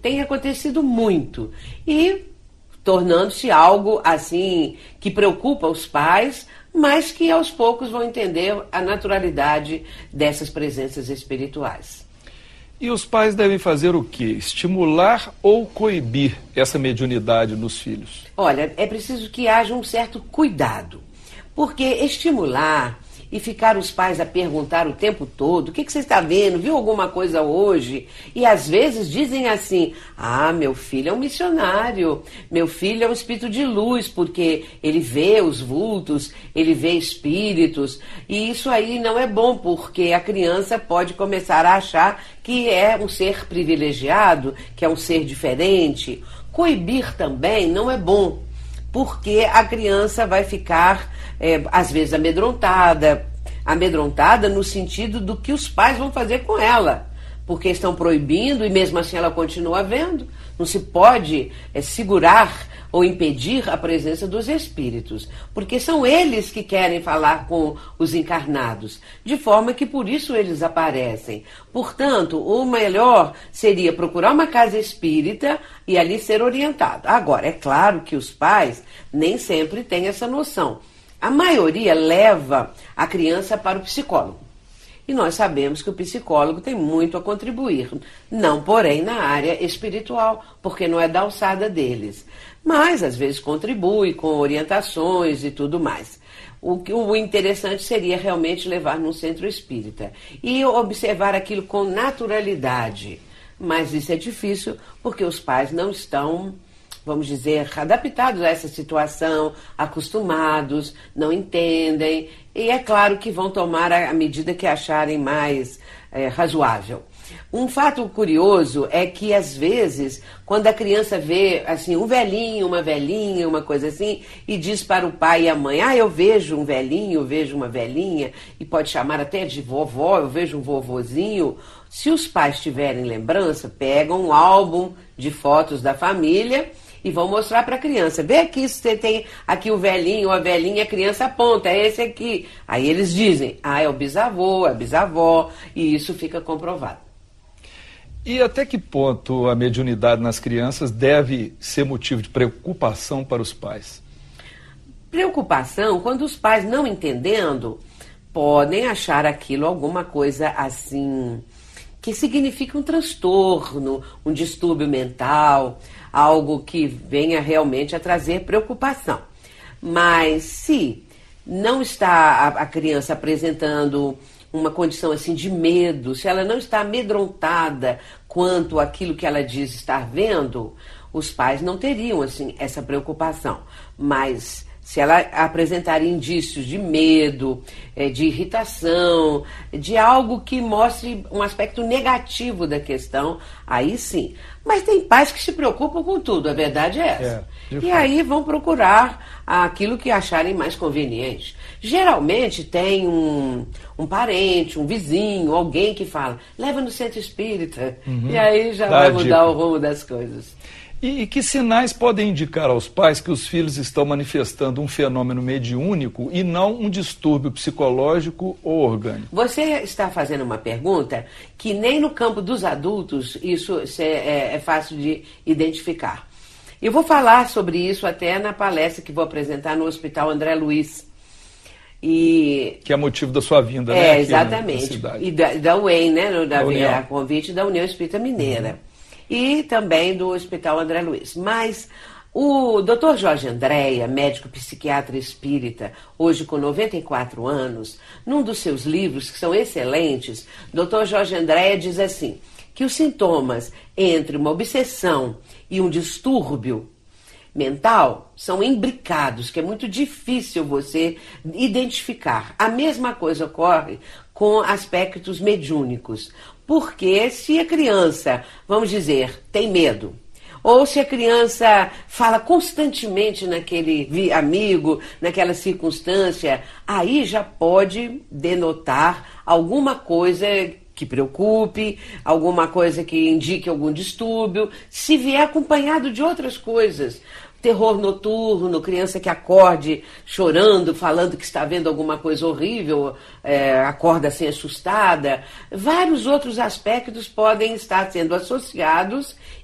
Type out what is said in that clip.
tem acontecido muito e tornando-se algo assim que preocupa os pais, mas que aos poucos vão entender a naturalidade dessas presenças espirituais. E os pais devem fazer o quê? Estimular ou coibir essa mediunidade nos filhos? Olha, é preciso que haja um certo cuidado, porque estimular e ficar os pais a perguntar o tempo todo, o que você está vendo, viu alguma coisa hoje? E às vezes dizem assim, meu filho é um missionário, meu filho é um espírito de luz, porque ele vê os vultos, ele vê espíritos, e isso aí não é bom, porque a criança pode começar a achar que é um ser privilegiado, que é um ser diferente. Coibir também não é bom, porque a criança vai ficar, às vezes, amedrontada no sentido do que os pais vão fazer com ela, porque estão proibindo e mesmo assim ela continua vendo. Não se pode segurar ou impedir a presença dos espíritos, porque são eles que querem falar com os encarnados, de forma que por isso eles aparecem. Portanto, o melhor seria procurar uma casa espírita e ali ser orientado. Agora, é claro que os pais nem sempre têm essa noção. A maioria leva a criança para o psicólogo. E nós sabemos que o psicólogo tem muito a contribuir. Não, porém, na área espiritual, porque não é da alçada deles. Mas, às vezes, contribui com orientações e tudo mais. O interessante seria realmente levar num centro espírita e observar aquilo com naturalidade. Mas isso é difícil porque os pais não estão, vamos dizer, adaptados a essa situação, acostumados, não entendem, e é claro que vão tomar a medida que acharem mais razoável. Um fato curioso é que, às vezes, quando a criança vê assim, um velhinho, uma velhinha, uma coisa assim, e diz para o pai e a mãe, eu vejo um velhinho, eu vejo uma velhinha, e pode chamar até de vovó, eu vejo um vovozinho. Se os pais tiverem lembrança, pegam um álbum de fotos da família e vão mostrar para a criança. Vê aqui se você tem aqui o velhinho ou a velhinha, a criança aponta, é esse aqui. Aí eles dizem, é o bisavô, é a bisavó, e isso fica comprovado. E até que ponto a mediunidade nas crianças deve ser motivo de preocupação para os pais? Preocupação, quando os pais, não entendendo, podem achar aquilo alguma coisa assim, que significa um transtorno, um distúrbio mental, algo que venha realmente a trazer preocupação. Mas se não está a criança apresentando uma condição assim de medo, se ela não está amedrontada quanto àquilo que ela diz estar vendo, os pais não teriam assim essa preocupação. Mas se ela apresentar indícios de medo, de irritação, de algo que mostre um aspecto negativo da questão, aí sim. Mas tem pais que se preocupam com tudo, a verdade é essa. E aí vão procurar aquilo que acharem mais conveniente. Geralmente tem um parente, um vizinho, alguém que fala, leva no centro espírita, e aí já vai mudar o rumo das coisas. E que sinais podem indicar aos pais que os filhos estão manifestando um fenômeno mediúnico e não um distúrbio psicológico ou orgânico? Você está fazendo uma pergunta que nem no campo dos adultos isso é fácil de identificar. Eu vou falar sobre isso até na palestra que vou apresentar no Hospital André Luiz. Que é motivo da sua vinda, né? Exatamente. E da UEM, né? A convite da União Espírita Mineira. E também do Hospital André Luiz. Mas o Dr. Jorge Andréa, médico psiquiatra espírita, hoje com 94 anos, num dos seus livros, que são excelentes, Dr. Jorge Andréa diz assim, que os sintomas entre uma obsessão e um distúrbio mental são imbricados, que é muito difícil você identificar. A mesma coisa ocorre com aspectos mediúnicos. Porque se a criança, vamos dizer, tem medo, ou se a criança fala constantemente naquele amigo, naquela circunstância, aí já pode denotar alguma coisa que preocupe, alguma coisa que indique algum distúrbio, se vier acompanhado de outras coisas. Terror noturno, criança que acorde chorando, falando que está vendo alguma coisa horrível, acorda assim assustada. Vários outros aspectos podem estar sendo associados